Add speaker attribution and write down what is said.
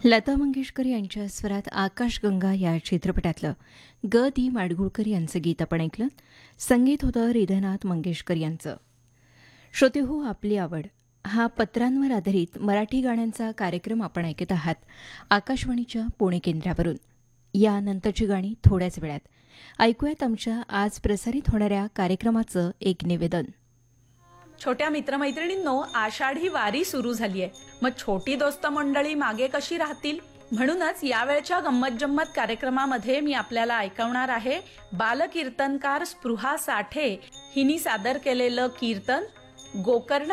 Speaker 1: लता मंगेशकर यांच्या स्वरात आकाशगंगा या चित्रपटातलं ग दी माडगुळकर यांचं गीत आपण ऐकलं. संगीत होतं हृदयनाथ मंगेशकर यांचं. श्रोते हो, आपली आवड हा पत्रांवर आधारित मराठी गाण्यांचा कार्यक्रम आपण ऐकत आहात आकाशवाणीच्या पुणे केंद्रावरून. यानंतरची गाणी थोड्याच वेळात ऐकूयात. आमच्या आज प्रसारित होणाऱ्या कार्यक्रमाचं एक निवेदन.
Speaker 2: छोट्या मित्रमैत्रिणींनो, आषाढी वारी सुरू झालीये. मग छोटी दोस्त मंडळी मागे कशी राहतील? म्हणूनच यावेळच्या गंमत जम्मत कार्यक्रमामध्ये मी आपल्याला ऐकवणार आहे बालकीर्तनकार स्पृहा साठे हिनी सादर केलेलं कीर्तन गोकर्ण